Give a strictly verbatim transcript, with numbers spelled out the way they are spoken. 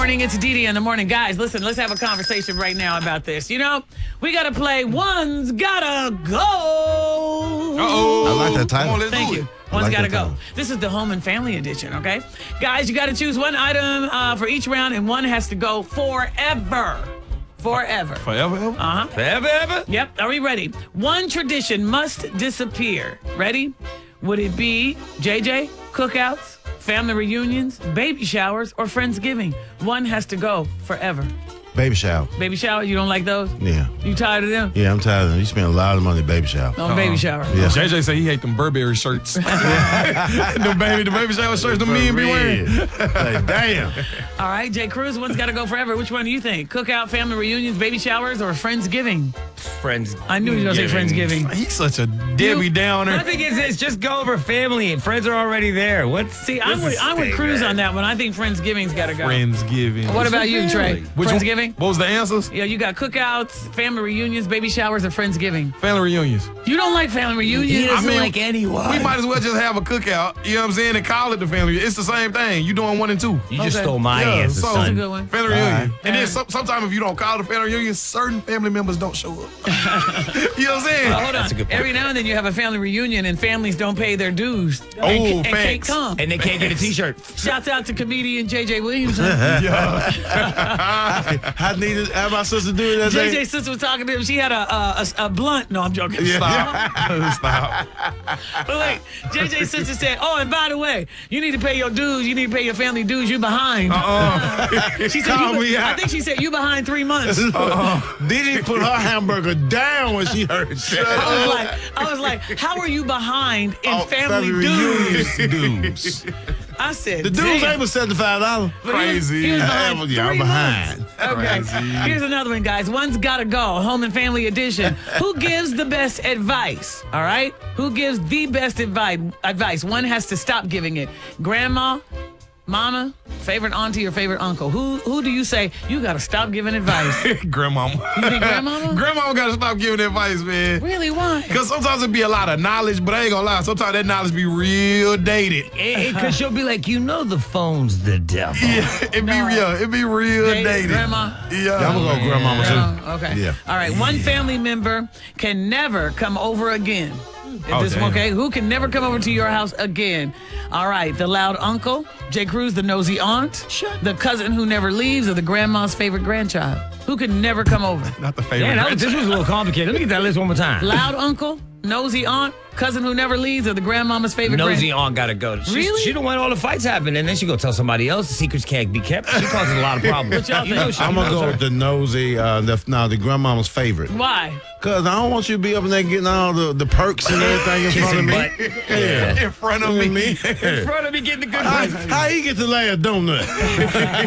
morning. It's Dee Dee in the morning. Guys, listen, let's have a conversation right now about this. You know, we got to play One's Gotta Go. Uh-oh. I like that title. Come on, let's Thank do you. it. One's like Gotta that Go. title. This is the home and family edition, okay? Guys, you got to choose one item uh, for each round, and one has to go forever. Forever. Forever, ever? Uh-huh. Forever, ever? Yep. Are we ready? One tradition must disappear. Ready? Would it be J J, cookouts, family reunions, baby showers, or Friendsgiving? One has to go forever. Baby shower. Baby shower, you don't like those? Yeah. You tired of them? Yeah, I'm tired of them. You spend a lot of money on baby shower. On baby shower. Yeah. J J say he hate them Burberry shirts. the baby, the baby shower shirts, the men be wearing. Like, damn. All right, Jay Cruz, one's got to go forever. Which one do you think? Cookout, family reunions, baby showers, or Friendsgiving? Friends. I knew you were going to say Friendsgiving. He's such a Debbie Downer. I think it's, it's just go over family. Friends are already there. What's See, I'm what's with, the I'm with sting, Cruz man? on that one. I think Friendsgiving's got to go. Friendsgiving. What about you, Trey? Which one- Friendsgiving? What was the answers? Yeah, you got cookouts, family reunions, baby showers, or Friendsgiving. Family reunions. You don't like family reunions? I mean, like anyone. We might as well just have a cookout, you know what I'm saying, and call it the family. It's the same thing. You doing one and two. You just Okay. stole my Yeah, answer, so- That's a son. good one. Family reunion. right. And then some, sometimes if you don't call it a family reunion, certain family members don't show up. you know what I'm saying? Well, hold on. That's a good point. Every now and then you have a family reunion and families don't pay their dues. Oh, and, ca- and can't facts. come. And they can't get a T-shirt. Shouts out to comedian J J Williamson. I needed have my sister do it that J day. J's sister was talking to him. She had a a, a, a blunt. No, I'm joking. Stop. Stop. But wait, J J's sister said, "Oh, and by the way, you need to pay your dues. You need to pay your family dues. You behind." Uh-uh. She said, Call you, me I out. think she said you behind three months. Diddy put her hamburger down when she heard it. I was like, I was like, how are you behind in Oh, family, dues? reunions dues. I said, The dues damn. ain't but seventy-five dollars. But he was- Crazy. He was Yeah, behind yeah, I'm three behind. months. Okay. Crazy. Here's another one, guys. One's gotta go. Home and family edition. Who gives the best advice? All right. Who gives the best advice? Advice. One has to stop giving it. Grandma, mama, favorite auntie, or favorite uncle. Who who do you say you gotta stop giving advice? Grandmama. You think grandmama? Grandmama gotta stop giving advice, man. Really? Why? Because sometimes it be a lot of knowledge, but I ain't gonna lie. Sometimes that knowledge be real dated. Because she'll be like, you know the phone's the devil. Yeah, it be No. real. It be real Dated dated. grandma? Yeah. Yeah, I'm gonna go grandmama too. Oh, okay. Yeah. All right. One family member can never come over again. Is Oh, this damn. okay? Who can never come over to your house again? All right. The loud uncle, Jay Cruz, the nosy aunt, the cousin who never leaves, or the grandma's favorite grandchild. Who can never come over? Not the favorite. Yeah, that was, this was a little complicated. Let me get that list one more time. Loud uncle, nosy aunt, cousin who never leaves, or the grandmama's favorite Nosy grand- aunt gotta go. She's, Really? She don't want all the fights happen, and then she go tell somebody else. The secrets can't be kept. She causes a lot of problems. What y'all You know think? she I'm gonna knows go her. with the nosy, uh, the, no, the grandmama's favorite. Why? Cause I don't want you to be up in there getting all the, the perks and everything in front of me. Butt. Yeah. in front of You know me. what I mean? In front of me getting the good How, presents. how he get the last donut?